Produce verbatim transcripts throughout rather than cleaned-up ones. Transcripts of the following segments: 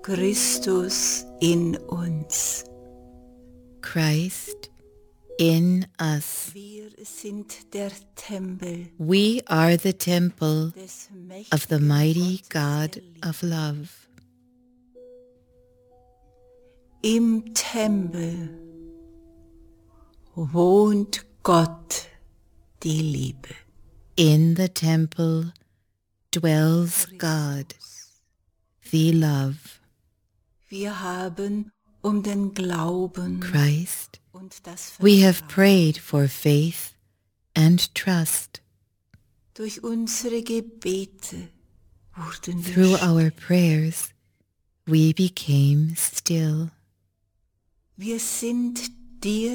Christus in uns. Christ in us. Wir sind der Tempel We are the temple des of the mächtigen mighty Gottes God der Liebe. of love. Im Tempel wohnt Gott, die Liebe. In the temple dwells God, the love. Wir haben um den Glauben Christ, und das we have Vertrauen prayed for faith and trust. durch unsere Gebete wurden wir Through still. our prayers, we became still. Wir sind dir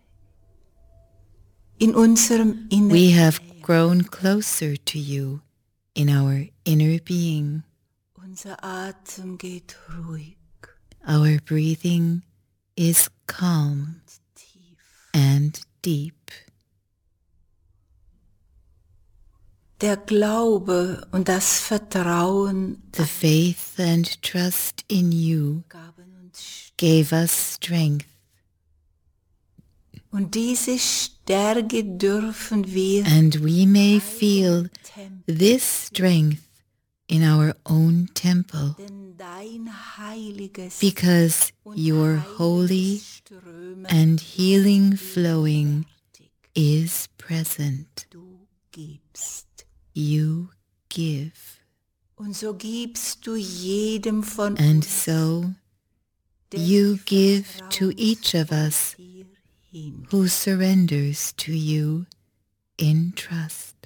in unserem Inneren. We have grown closer to you in our inner being. Unser Atem geht ruhig Our breathing is calm und tief. and deep. Der Glaube und das Vertrauen The faith and trust in you gaben uns Stärke. gave us strength, Und diese Stärke dürfen wir and we may feel Tempel, this strength in our own temple, denn dein heiliges because und your holy heiliges Strömen and healing flowing gegenwärtig. is present. Du gibst. You give, Und so gibst du jedem von and uns, so der you sich give to each of vertrauensvoll us dir hingibt. who surrenders to you in trust.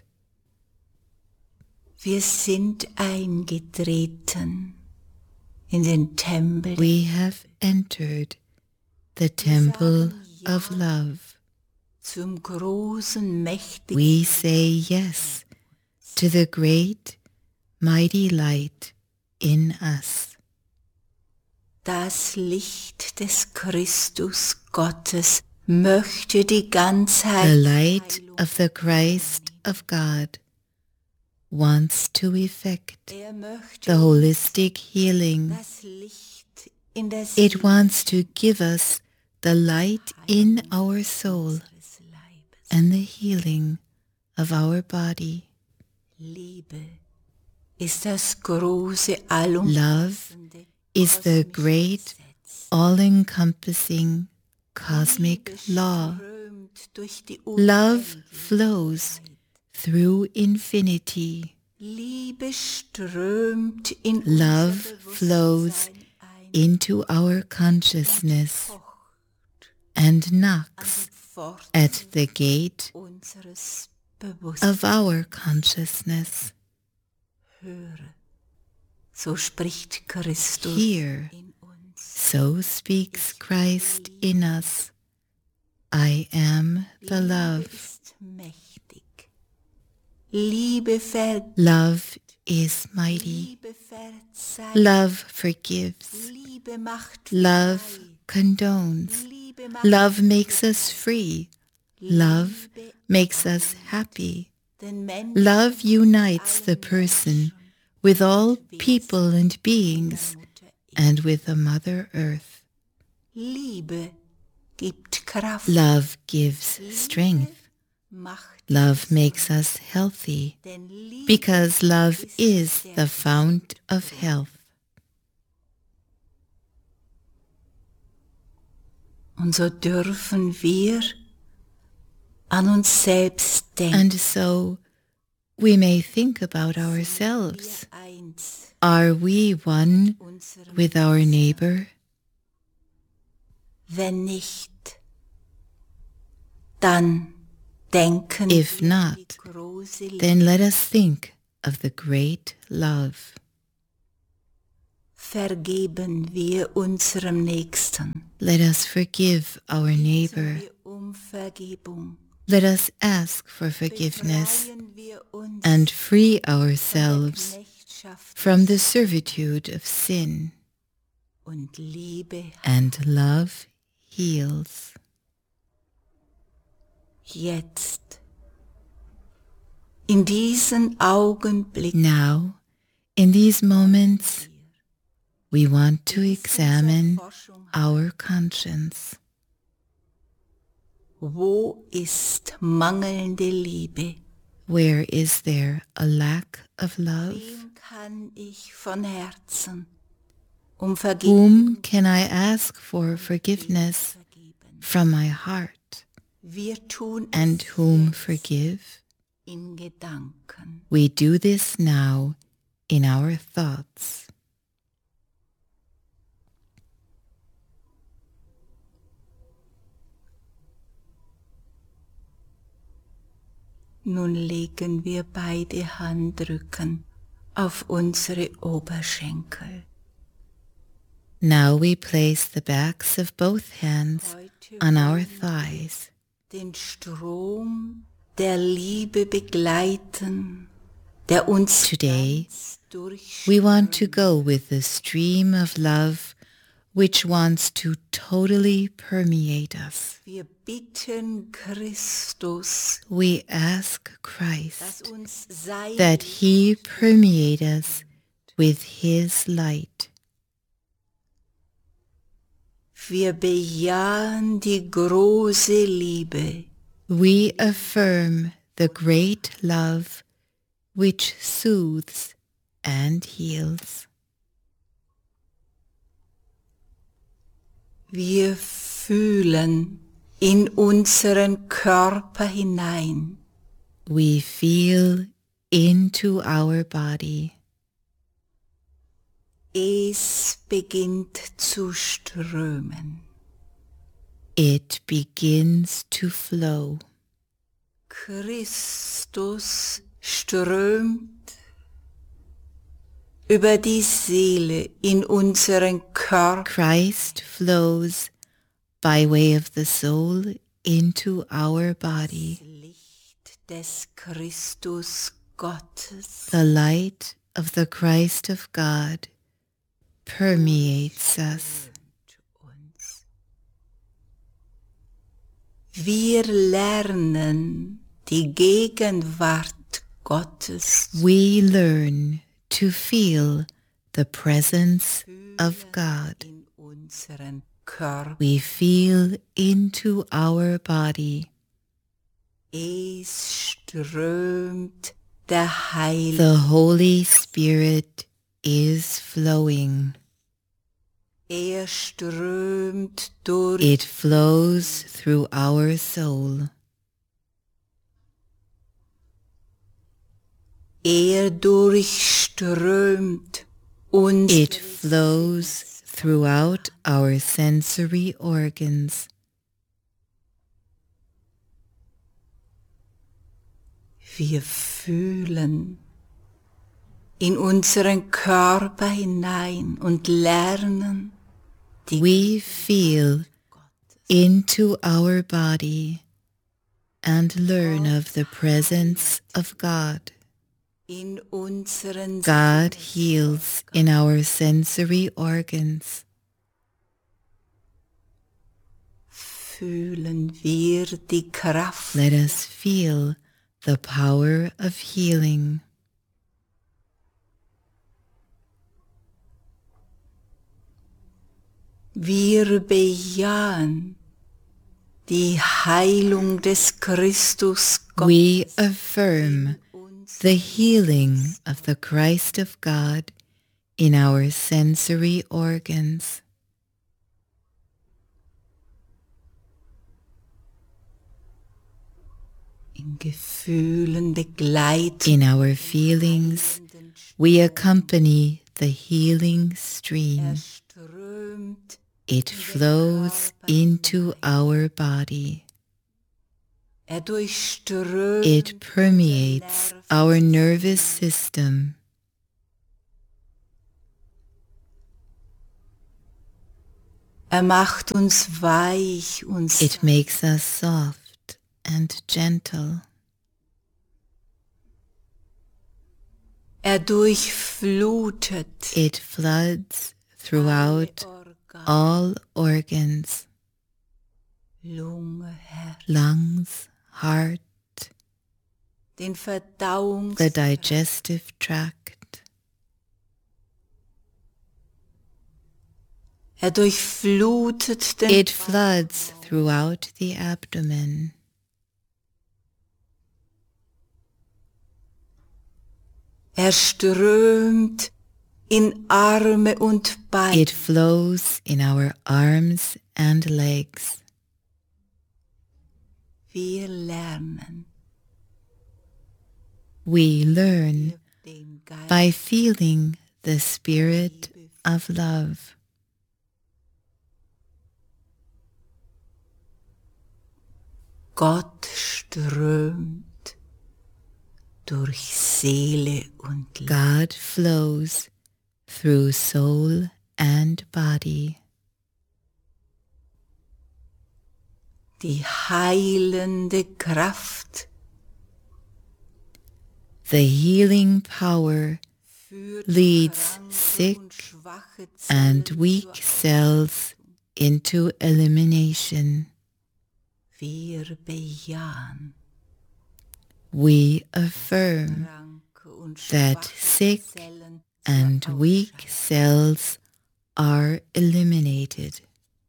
Wir sind eingetreten in den Tempel. We have entered the temple of love. Zum großen, mächtigen We say yes to the great, mighty light in us. Das Licht des Christus Gottes möchte die Ganzheit. The light of the Christ of God wants to effect Er möchte the holistic healing. das Licht in der It wants to give us the light in our soul unseres Leibes. and the healing of our body. Liebe ist das große, Love allumfassende is the kosmische great, Gesetz. all-encompassing cosmic Liebe law. strömt durch die Love Unendlichkeit. flows through infinity. Liebe strömt in Love unser flows Bewusstsein ein into our consciousness pocht and an knocks die Pforte at the gate unseres of Bewusstseins. our consciousness. Höre, so spricht Christus Hear, in uns. so speaks Christ in us. I am the Liebe love. ist mächtig. Liebe vergibt. Love is mighty. Liebe verzeiht. Love forgives. Liebe macht Love frei. condones. Liebe macht Love makes us free. Love Liebe makes us happy. den Menschen Love unites the person with all people and beings Mutter. and with the Mother Earth. Liebe gibt Kraft. Love gives strength. Macht Love makes us healthy denn Liebe because love ist is der the fount of health. Und so dürfen wir an uns selbst denken. And so we may think about ourselves. Wir eins Are we one unserem with our neighbor? Wenn nicht, dann denken If wir an die not, große Liebe. Then let us think of the great love. Vergeben wir unserem Nächsten. Let us forgive our Bitten neighbor. wir um Vergebung. Let us ask for forgiveness Befreien wir uns and free von der ourselves Knechtschaft from the servitude of sin. und Liebe. And love heals. Jetzt, in diesen Augenblicken, Now, in these moments, We want to examine our conscience. Wo ist mangelnde Liebe? Where is there a lack of love? Wem kann ich von Herzen um Vergebung Whom can I ask for forgiveness vergeben? from my heart? Wir tun And es whom jetzt forgive? in Gedanken. We do this now in our thoughts. Nun legen wir beide Handrücken auf unsere Oberschenkel. Now we place the backs of both hands Heute on our wollen thighs. den Strom der Liebe begleiten, der uns Today, ganz durchströmt. We want to go with the stream of love which wants to totally permeate us. Wir bitten Christus, We ask dass Christ uns sein that he permeate us with his light. Wir bejahen die große Liebe, We affirm the great love which soothes and heals. wir fühlen in unseren Körper hinein. We feel into our body. Es beginnt zu strömen. It begins to flow. Christus strömt über die Seele in unseren Körper. Christ flows by way of the soul into our body. Licht des Christus Gottes The light of the Christ of God permeates us. uns. Wir lernen die Gegenwart Gottes. We learn to feel the presence of God. In unseren Körper. We feel into our body. Es strömt der Heilige. The Holy Spirit is flowing. Er strömt durch. It flows through our soul. Er durchströmt uns. It flows throughout our sensory organs. Wir fühlen in unseren Körper hinein und lernen die We feel into our body and learn of the presence of God. in unseren God heals in our sensory organs. Fühlen wir die Kraft. Let us feel the power of healing. Wir bejahen die Heilung des Christus We Gottes. affirm the healing of the Christ of God in our sensory organs. In Gefühlen begleiten. In our feelings, we accompany the healing Er stream. strömt. It flows into our body. Er durchströmt. It permeates our nervous system. Er macht uns weich und It makes us soft and gentle. er durchflutet It floods throughout Organ, all organs, Lunge, Herz, lungs, heart, den Verdauungs, the digestive tract, Er durchflutet den It floods throughout the abdomen. Er strömt in Arme und Beine. It flows in our arms and legs. Wir lernen We learn den Geist by feeling the spirit of love. Gott strömt durch Seele und Leib. God flows through soul and body. Die heilende Kraft The healing power führt leads kranke sick und schwache and Zellen weak zur cells into elimination. Wir bejahen We affirm kranke und that schwache sick Zellen and zur weak Ausscheidung. cells are eliminated.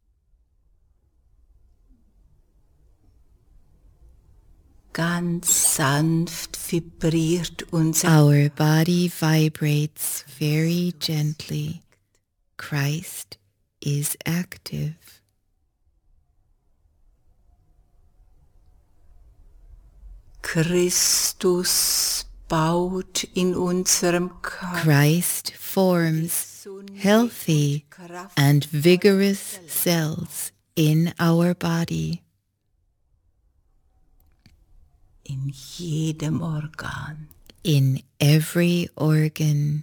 Ganz sanft vibriert unser Our body vibrates very gently. Christ is active. Christus baut in unserem Körper Christ forms healthy and vigorous cells in our body. in jedem Organ. In every organ,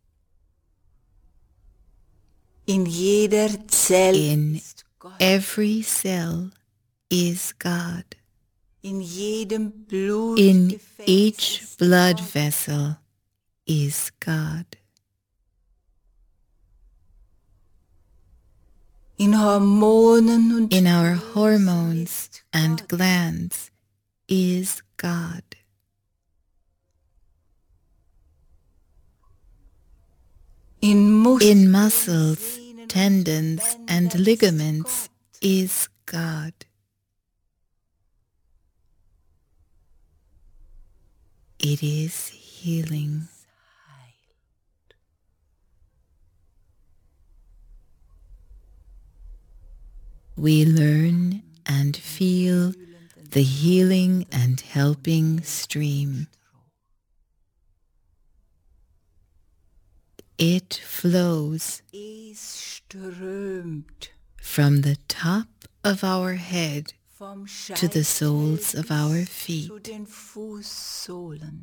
In jeder Zelle in ist Gott. every cell is God. In jedem Blut In each blood vessel is God. in Hormonen und In our Drüsen hormones ist and Gott. glands is God. In Muskeln, In muscles, Sehnen und tendons, and Bändern ligaments ist Gott. is God. It is healing. We learn and feel the healing and helping stream. It flows Es strömt from the top of our head vom to the Scheitel soles of our bis feet. zu den Fußsohlen.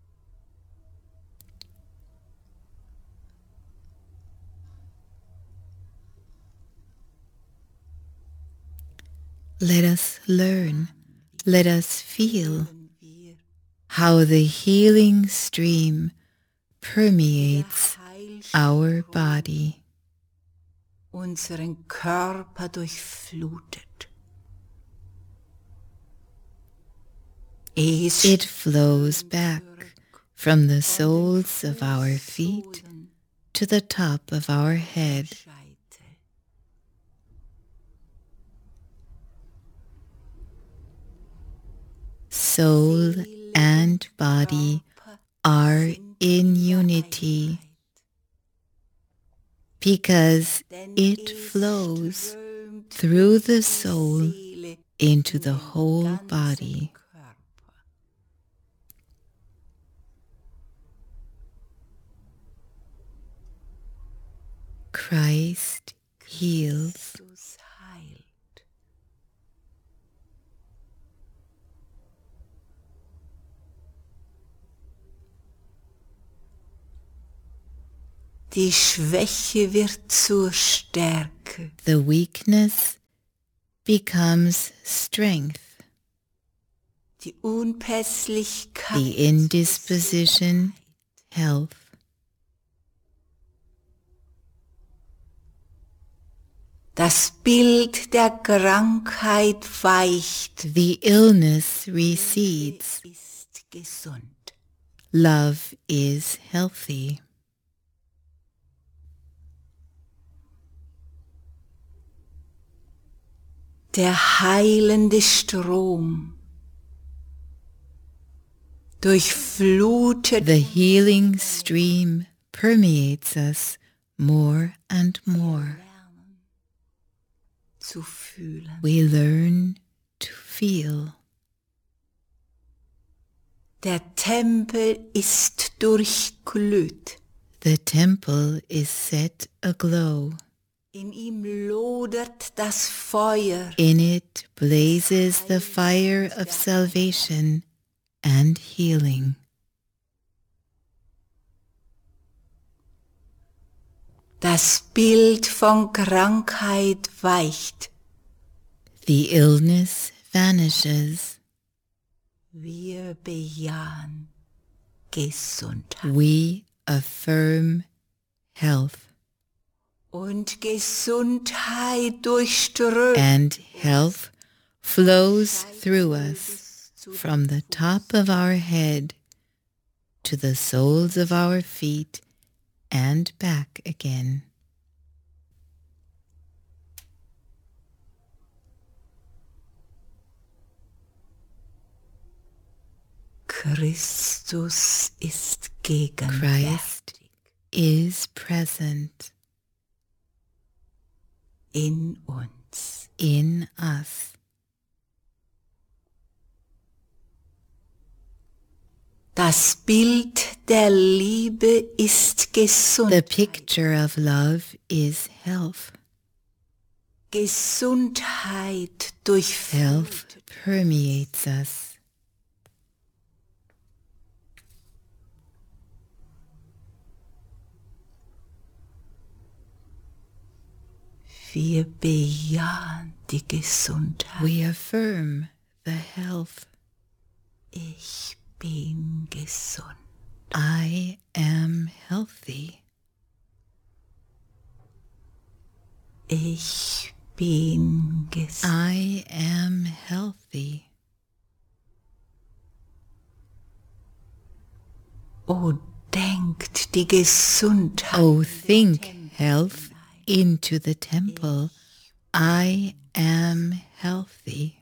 Let us learn, let us feel Fühlen wir how the healing stream permeates our body. unseren Körper durchflutet. Es It flows back from the soles of our feet to the top of our head. Scheitel. Soul and body are in unity because it flows through the soul into the whole body. Christ heals. Christus heilt. Die Schwäche wird zur Stärke. The weakness becomes strength. Die Unpässlichkeit The indisposition, health. Das Bild der Krankheit weicht. The illness recedes. Ist gesund. Love is healthy. Der heilende Strom durchflutet The healing stream permeates us more and more. zu fühlen. We learn to feel. Der Tempel ist durchglüht. The temple is set aglow. In ihm lodert das Feuer. In it blazes the fire of salvation and healing. Das Bild von Krankheit weicht. The illness vanishes. Wir bejahen Gesundheit. We affirm health. Und Gesundheit durchströmt. And health flows through us from the top of our head to the soles of our feet and back again. Christus ist gegenwärtig. Christ is present in uns. in us. Das Bild der Liebe ist The Gesundheit. picture of love is health. Gesundheit Health durchflutet. permeates us. Wir bejahen die Gesundheit. We affirm the health. Ich bin gesund. I am healthy. Ich bin gesund. I am healthy. Oh, denkt die Gesundheit. Oh, think health into the temple. I am healthy.